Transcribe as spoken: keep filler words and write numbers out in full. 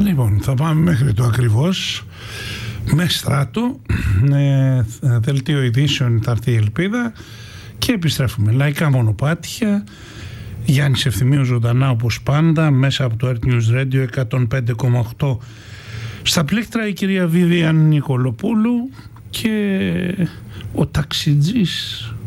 Λοιπόν, θα πάμε μέχρι το ακριβώς με Στράτο, ε, δελτίο ειδήσεων, θα έρθει η Ελπίδα και επιστρέφουμε. Λαϊκά μονοπάτια, Γιάννης Ευθυμίου ζωντανά όπως πάντα μέσα από το Earth News Radio εκατόν πέντε κόμμα οκτώ. Στα πλήκτρα η κυρία Βίβιαν Νικολοπούλου και ο ταξιτζής